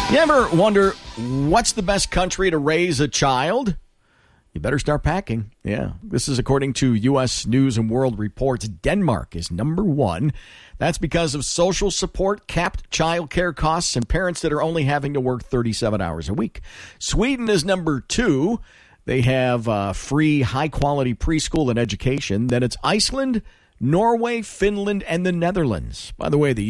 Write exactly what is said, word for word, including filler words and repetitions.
You ever wonder what's the best country to raise a child? You better start packing. Yeah, this is according to U S News and World Reports. Denmark is number one. That's because of social support, capped child care costs, and parents that are only having to work thirty-seven hours a week. Sweden is number two. They have uh, free, high-quality preschool and education. Then it's Iceland, Norway, Finland, and the Netherlands. By the way, the